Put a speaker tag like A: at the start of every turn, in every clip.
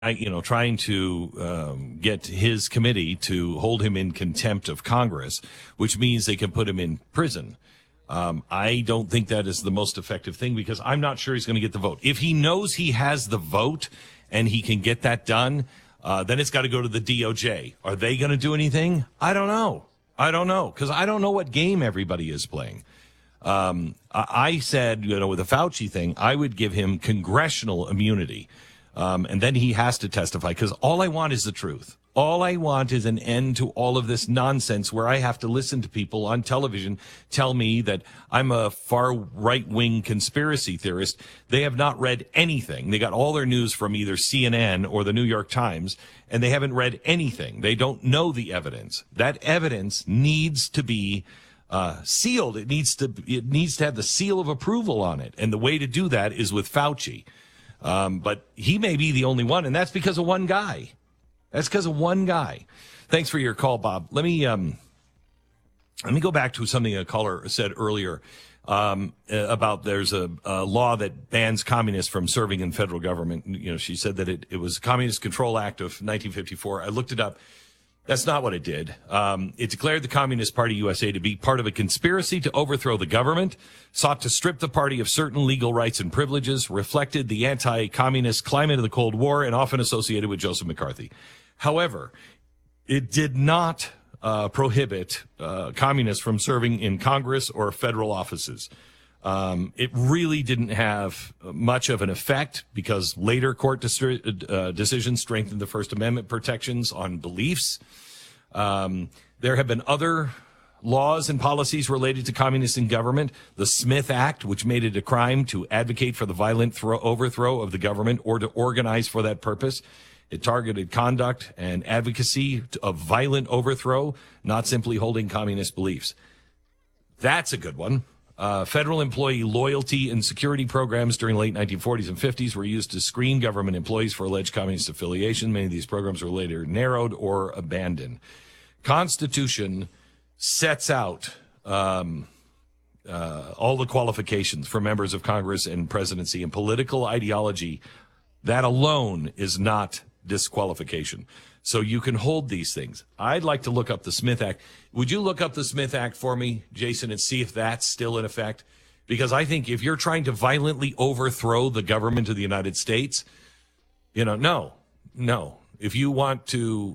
A: trying to get his committee to hold him in contempt of Congress, which means they can put him in prison. I don't think that is the most effective thing because I'm not sure he's going to get the vote. If he knows he has the vote and he can get that done, then it's got to go to the DOJ. Are they going to do anything? I don't know because I don't know what game everybody is playing. I said, with the Fauci thing, I would give him congressional immunity. And then he has to testify because all I want is the truth. All I want is an end to all of this nonsense where I have to listen to people on television tell me that I'm a far right-wing conspiracy theorist. They have not read anything. They got all their news from either CNN or the New York Times, and they haven't read anything. They don't know the evidence. That evidence needs to be sealed. It needs to have the seal of approval on it. And the way to do that is with Fauci. But he may be the only one, and that's because of one guy. That's because of one guy. Thanks for your call, Bob. Let me go back to something a caller said earlier about there's a law that bans communists from serving in federal government. She said that it was the Communist Control Act of 1954. I looked it up. That's not what it did. It declared the Communist Party USA to be part of a conspiracy to overthrow the government, sought to strip the party of certain legal rights and privileges, reflected the anti-communist climate of the Cold War, and often associated with Joseph McCarthy. However, it did not prohibit communists from serving in Congress or federal offices. It really didn't have much of an effect because later court decisions strengthened the First Amendment protections on beliefs. There have been other laws and policies related to communists in government. The Smith Act, which made it a crime to advocate for the violent overthrow of the government or to organize for that purpose. It targeted conduct and advocacy of violent overthrow, not simply holding communist beliefs. That's a good one. Federal employee loyalty and security programs during the late 1940s and 50s were used to screen government employees for alleged communist affiliation. Many of these programs were later narrowed or abandoned. Constitution sets out all the qualifications for members of Congress and presidency, and political ideology, that alone is not disqualification. So you can hold these things. I'd like to look up the Smith Act. Would you look up the Smith Act for me, Jason, and see if that's still in effect? Because I think if you're trying to violently overthrow the government of the United States, no. If you want to,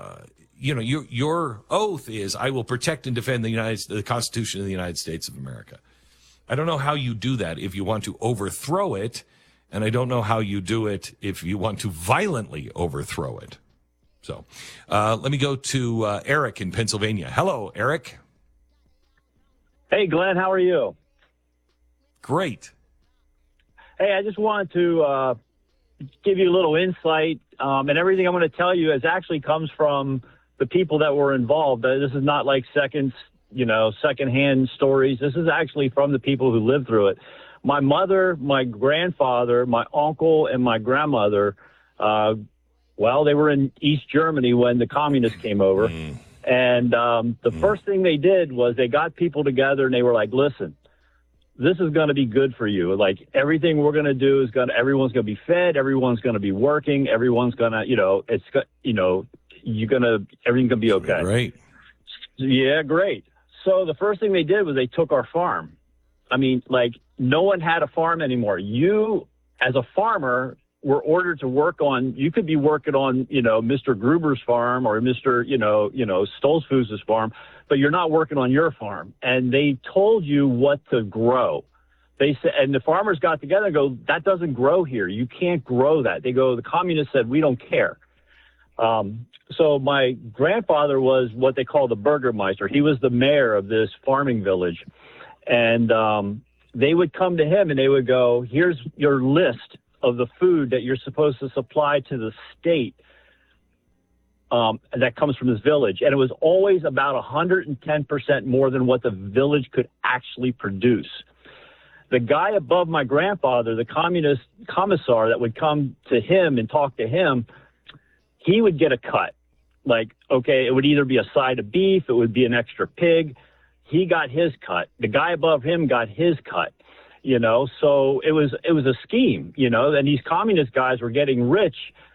A: your oath is, I will protect and defend the Constitution of the United States of America. I don't know how you do that if you want to overthrow it, and I don't know how you do it if you want to violently overthrow it. So let me go to Eric in Pennsylvania. Hello, Eric.
B: Hey, Glenn, how are you?
A: Great.
B: Hey, I just wanted to give you a little insight, and everything I'm going to tell you actually comes from the people that were involved. This is not like secondhand stories. This is actually from the people who lived through it. My mother, my grandfather, my uncle, and my grandmother, they were in East Germany when the communists came over. And the first thing they did was they got people together and they were like, listen, this is going to be good for you. Like everything we're going to do everyone's going to be fed. Everyone's going to be working. Everyone's going to, everything's going to be okay.
A: Great.
B: Yeah, great. So the first thing they did was they took our farm. I mean, no one had a farm anymore. You, as a farmer, were ordered to work on, you could be working on, Mr. Gruber's farm or Mr., Stolzfus's farm, but you're not working on your farm. And they told you what to grow. They said, and the farmers got together and go, that doesn't grow here. You can't grow that. They go, the communists said, we don't care. So my grandfather was what they call the Burgermeister. He was the mayor of this farming village. And they would come to him and they would go, here's your list of the food that you're supposed to supply to the state that comes from this village. And it was always about 110% more than what the village could actually produce. The guy above my grandfather, the communist commissar that would come to him and talk to him, he would get a cut. It would either be a side of beef, it would be an extra pig. He got his cut. The guy above him got his cut. So it was a scheme, and these communist guys were getting rich